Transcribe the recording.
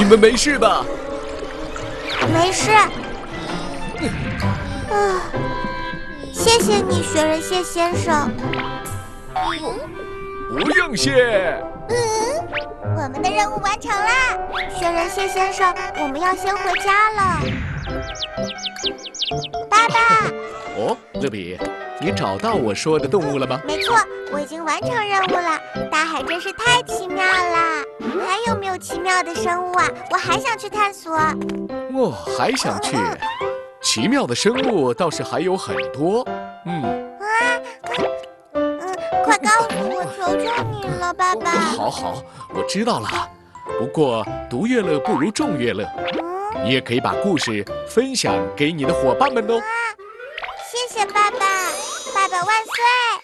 们没事吧？ 没事。谢谢你，雪人蟹先生。 不用谢。 我们的任务完成啦，雪人蟹先生，我们要先回家了。爸爸。 哦，乐比，你找到我说的动物了吗？ 没错，我已经完成任务了。大海真是太奇妙啦！还有没有奇妙的生物啊？我还想去探索。 哦，还想去？奇妙的生物倒是还有很多。 快告诉我，求求你了，爸爸。 好好，我知道了。不过独乐乐不如众乐乐，你也可以把故事分享给你的伙伴们哦。 谢谢爸爸，爸爸万岁！